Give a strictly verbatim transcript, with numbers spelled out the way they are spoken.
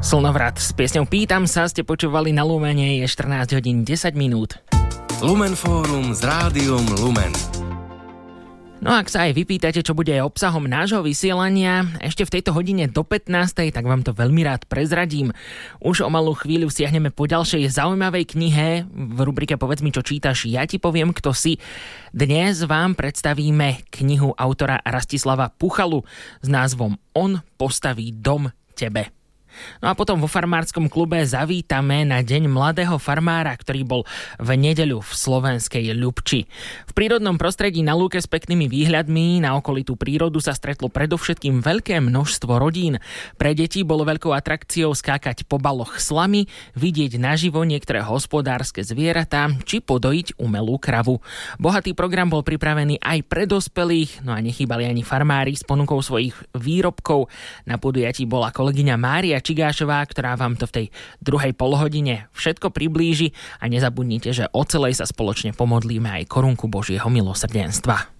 Slnovrat s piesňou Pýtam sa ste počúvali na Lumene, je štrnásť hodín desať minút. Lumen Fórum s Rádiom Lumen. No a ak sa aj vypýtate, čo bude obsahom nášho vysielania ešte v tejto hodine do pätnástej, tak vám to veľmi rád prezradím. Už o malú chvíľu siahneme po ďalšej zaujímavej knihe. V rubrike Povedz mi, čo čítaš, ja ti poviem, kto si. Dnes vám predstavíme knihu autora Rastislava Puchalu s názvom On postaví dom tebe. No a potom vo farmárskom klube zavítame na Deň mladého farmára, ktorý bol v nedeľu v slovenskej Ľubči. V prírodnom prostredí na lúke s peknými výhľadmi na okolitú prírodu sa stretlo predovšetkým veľké množstvo rodín. Pre deti bolo veľkou atrakciou skákať po baloch slamy, vidieť naživo niektoré hospodárske zvieratá či podojiť umelú kravu. Bohatý program bol pripravený aj pre dospelých, no a nechýbali ani farmári s ponukou svojich výrobkov. Na podujatí bola kolegyňa Mária Čigášová, ktorá vám to v tej druhej polhodine všetko priblíži a nezabudnite, že o celej sa spoločne pomodlíme aj korunku Božieho milosrdenstva.